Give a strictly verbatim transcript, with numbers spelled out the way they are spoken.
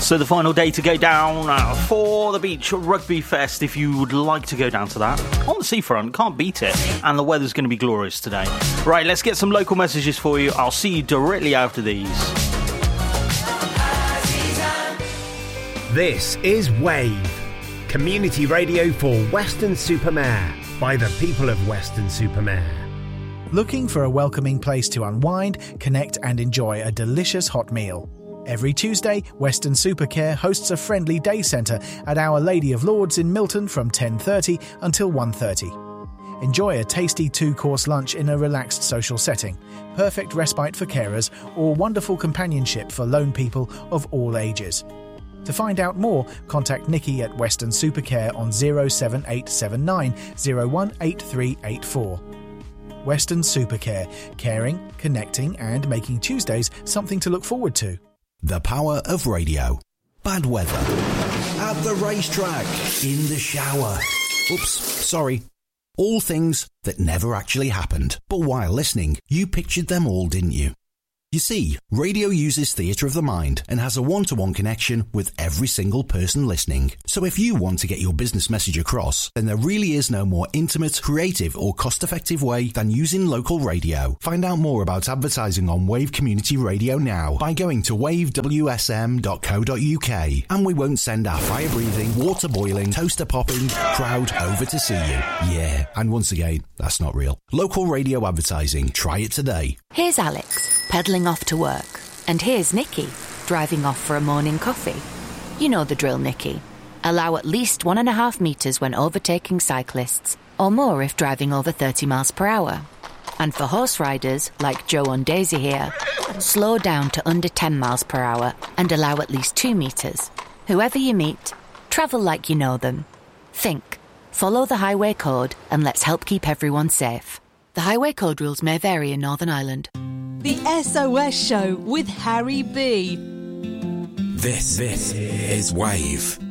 So the final day to go down uh, for the Beach Rugby Fest. If you would like to go down to that on the seafront, can't beat it. And the weather's going to be glorious today. Right, let's get some local messages for you. I'll see you directly after these. This is Wave, community radio for Weston-super-Mare by the people of Weston-super-Mare. Looking for a welcoming place to unwind, connect and enjoy a delicious hot meal? Every Tuesday, Weston Supercare hosts a friendly day centre at Our Lady of Lourdes in Milton from ten thirty until one thirty. Enjoy a tasty two-course lunch in a relaxed social setting, perfect respite for carers, or wonderful companionship for lone people of all ages. To find out more, contact Nikki at Weston Supercare on zero seven eight seven nine zero one eight three eight four. Weston Supercare, caring, connecting and making Tuesdays something to look forward to. The power of radio. Bad weather. At the racetrack. In the shower. Oops, sorry. All things that never actually happened. But while listening, you pictured them all, didn't you? You see, radio uses theatre of the mind and has a one-to-one connection with every single person listening. So if you want to get your business message across, then there really is no more intimate, creative or cost-effective way than using local radio. Find out more about advertising on Wave Community Radio now by going to wave w s m dot co dot u k, and we won't send our fire-breathing, water-boiling, toaster-popping crowd over to see you. Yeah, and once again, that's not real. Local radio advertising. Try it today. Here's Alex, pedalling off to work. And here's Nikki, driving off for a morning coffee. You know the drill, Nikki. Allow at least one and a half metres when overtaking cyclists, or more if driving over thirty miles per hour. And for horse riders, like Joe and Daisy here, slow down to under ten miles per hour and allow at least two metres. Whoever you meet, travel like you know them. Think, follow the highway code, and let's help keep everyone safe. The highway code rules may vary in Northern Ireland. The S O S Show with Harry B. This, this is Wave.